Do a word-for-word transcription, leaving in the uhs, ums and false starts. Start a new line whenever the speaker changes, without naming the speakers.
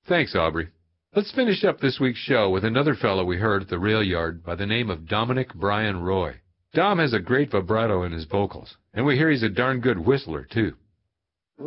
Thanks, Aubrey. Let's finish up this week's show with another fellow we heard at the rail yard by the name of Dominic Bryan Roy. Dom has a great vibrato in his vocals, and we hear he's a darn good whistler, too.